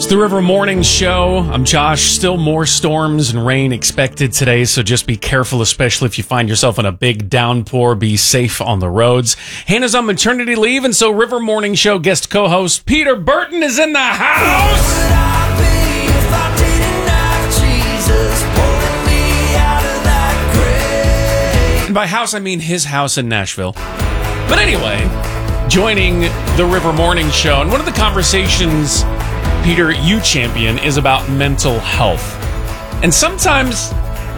It's the River Morning Show. I'm Josh. Still more storms and rain expected today, so just be careful, especially if you find yourself in a big downpour. Be safe on the roads. Hannah's on maternity leave, and so River Morning Show guest co-host Peter Burton is in the house. And by house, I mean his house in Nashville. But anyway, joining the River Morning Show, and one of the conversations, Peter, you champion, is about mental health. And sometimes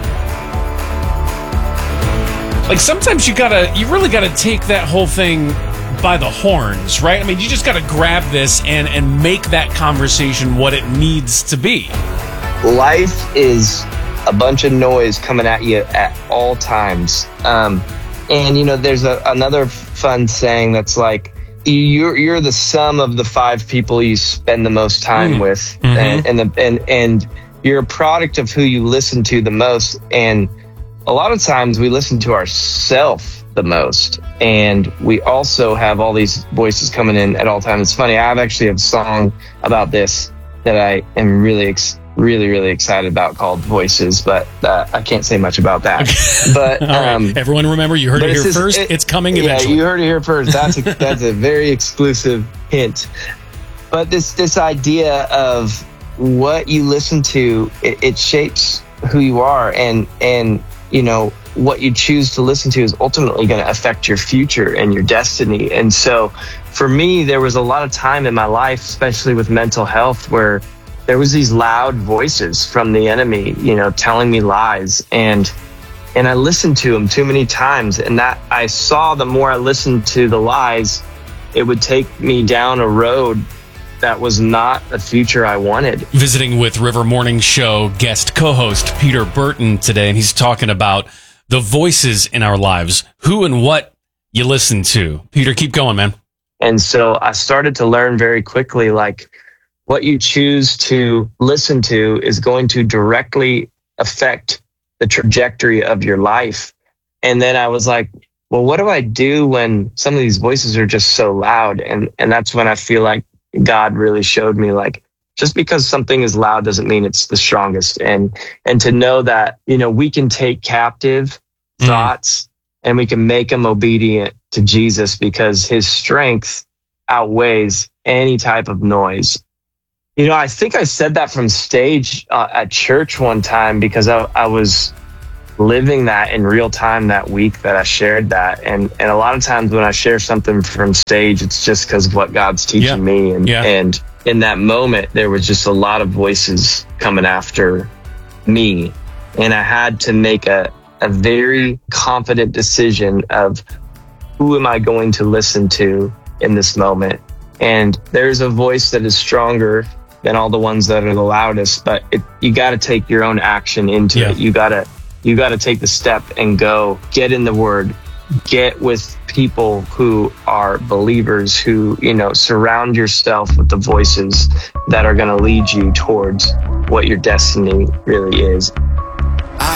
you really gotta take that whole thing by the horns, right? I mean, you just gotta grab this and make that conversation what it needs to be. Life is a bunch of noise coming at you at all times. And there's another fun saying that's like, you're the sum of the 5 people you spend the most time with, mm-hmm. and you're a product of who you listen to the most. And a lot of times we listen to ourselves the most, and we also have all these voices coming in at all times. It's funny. I actually have a song about this that I am really excited about called Voices, but I can't say much about that. But right. Everyone remember, you heard it here first. It's coming eventually. Yeah, you heard it here first. That's a very exclusive hint. But this idea of what you listen to, it shapes who you are, and what you choose to listen to is ultimately going to affect your future and your destiny. And so for me, there was a lot of time in my life, especially with mental health, where there was these loud voices from the enemy, telling me lies. And I listened to them too many times. And that I saw the more I listened to the lies, it would take me down a road that was not the future I wanted. Visiting with River Morning Show guest co-host Peter Burton today, and he's talking about the voices in our lives, who and what you listen to. Peter, keep going, man. And so I started to learn very quickly, like, what you choose to listen to is going to directly affect the trajectory of your life. And then I was like, well, what do I do when some of these voices are just so loud? And that's when I feel like God really showed me, like, just because something is loud doesn't mean it's the strongest. And to know that, we can take captive thoughts and we can make them obedient to Jesus, because his strength outweighs any type of noise. I think I said that from stage at church one time, because I was living that in real time that week that I shared that. And a lot of times when I share something from stage, it's just because of what God's teaching me. And in that moment, there was just a lot of voices coming after me. And I had to make a very confident decision of, who am I going to listen to in this moment? And there's a voice that is stronger than all the ones that are the loudest, but you got to take your own action into it. You got to take the step and go get in the word, get with people who are believers, who, surround yourself with the voices that are going to lead you towards what your destiny really is.